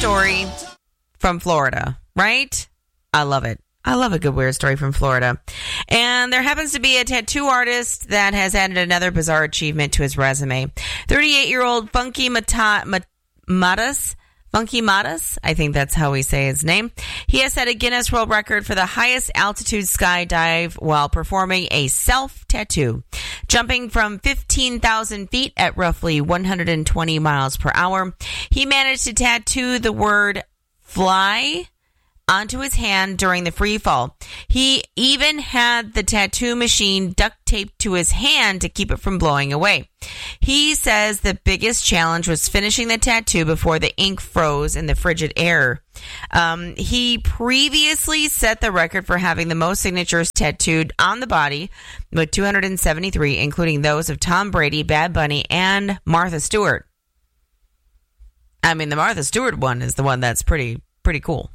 story from Florida, right? I love it. I love a good weird story from Florida. And there happens to be a tattoo artist that has added another bizarre achievement to his resume. 38-year-old Funky Matas, I think that's how we say his name. He has set a Guinness World Record for the highest altitude skydive while performing a self-tattoo. Jumping from 15,000 feet at roughly 120 miles per hour, he managed to tattoo the word fly onto his hand during the free fall. He even had the tattoo machine duct taped to his hand to keep it from blowing away. He says the biggest challenge was finishing the tattoo before the ink froze in the frigid air. He previously set the record for having the most signatures tattooed on the body with 273, including those of Tom Brady, Bad Bunny, and Martha Stewart. I mean, the Martha Stewart one is the one that's pretty cool.